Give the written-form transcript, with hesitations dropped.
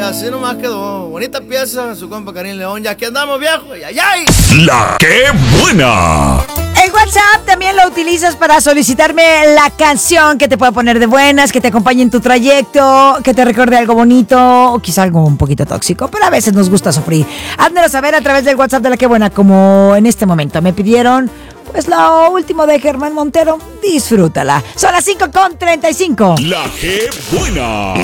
así nomás quedó. Bonita pieza, su compa Karim León. Ya que andamos, viejo. ¡Ay, ay! La que buena. El WhatsApp también lo utilizas para solicitarme la canción que te pueda poner de buenas, que te acompañe en tu trayecto, que te recuerde algo bonito o quizá algo un poquito tóxico, pero a veces nos gusta sufrir. Házmelo saber a través del WhatsApp de La Que Buena, como en este momento me pidieron, pues lo último de Germán Montero. Disfrútala. Son las 5:35. La que buena.